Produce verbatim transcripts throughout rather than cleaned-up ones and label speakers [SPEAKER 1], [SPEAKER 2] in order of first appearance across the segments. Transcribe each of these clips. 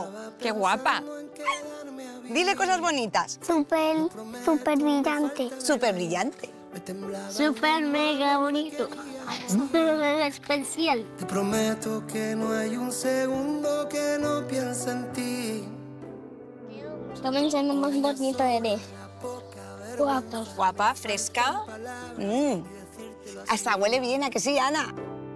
[SPEAKER 1] ¡Oh, qué guapa! Dile cosas bonitas.
[SPEAKER 2] Súper, súper brillante.
[SPEAKER 1] Súper brillante.
[SPEAKER 2] Súper mega bonito. Súper mega especial.
[SPEAKER 3] Te prometo que no hay un segundo que no piense en ti.
[SPEAKER 2] También siendo más bonito eres. Guapo.
[SPEAKER 1] Guapa, fresca. Mm. Hasta huele bien, ¿a que sí, Ana?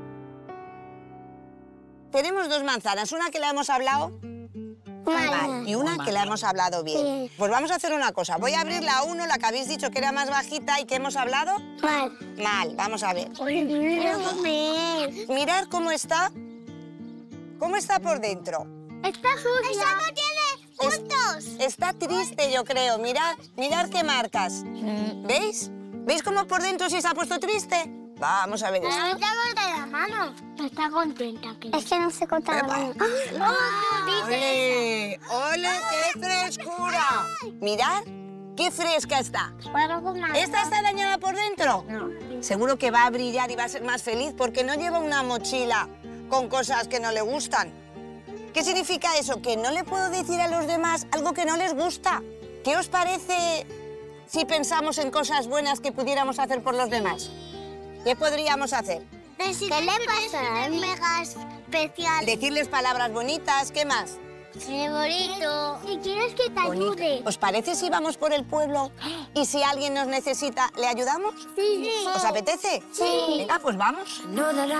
[SPEAKER 1] Tenemos dos manzanas, una que la hemos hablado mal y una que la hemos hablado bien.
[SPEAKER 2] Sí.
[SPEAKER 1] Pues vamos a hacer una cosa. Voy a abrir la uno, la que habéis dicho que era más bajita y que hemos hablado
[SPEAKER 2] Mal.
[SPEAKER 1] mal. Vamos a ver.
[SPEAKER 2] Quiero comer.
[SPEAKER 1] Mirad cómo está. ¿Cómo está por dentro?
[SPEAKER 2] Está sucia. ¡Esa no tiene
[SPEAKER 1] Es-
[SPEAKER 2] puntos!
[SPEAKER 1] Está triste, yo creo. Mirad, mirad qué marcas. ¿Veis? ¿Veis cómo por dentro sí se ha puesto triste? Vamos a ver esto.
[SPEAKER 2] No te corta la mano. Está contenta. Es que no se corta la
[SPEAKER 1] Epa.
[SPEAKER 2] mano. ¡Oh!
[SPEAKER 1] ¡Ole! ¡Ole, qué frescura! Mirad, qué fresca está. ¿Esta está dañada por dentro?
[SPEAKER 2] No.
[SPEAKER 1] Seguro que va a brillar y va a ser más feliz porque no lleva una mochila con cosas que no le gustan. ¿Qué significa eso? Que no le puedo decir a los demás algo que no les gusta. ¿Qué os parece si pensamos en cosas buenas que pudiéramos hacer por los demás? ¿Qué podríamos hacer?
[SPEAKER 2] ¿Qué le pasa? Es mega especial.
[SPEAKER 1] Decirles palabras bonitas, ¿qué más?
[SPEAKER 2] ¡Qué bonito! Si quieres que te ayude.
[SPEAKER 1] ¿Os parece si vamos por el pueblo y si alguien nos necesita, le ayudamos?
[SPEAKER 2] Sí.
[SPEAKER 1] ¿Os apetece?
[SPEAKER 2] Sí.
[SPEAKER 1] Venga, pues vamos.
[SPEAKER 3] No dará